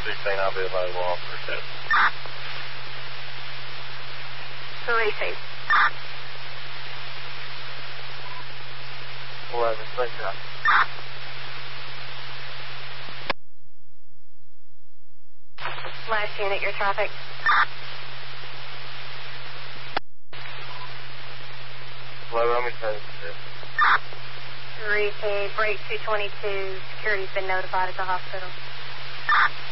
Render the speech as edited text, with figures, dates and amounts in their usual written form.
16, I'll be available on for that. Releasing. 11, thank you. Last unit, your traffic. Let me tell you this. Releasing. Break 222. Security's been notified at the hospital.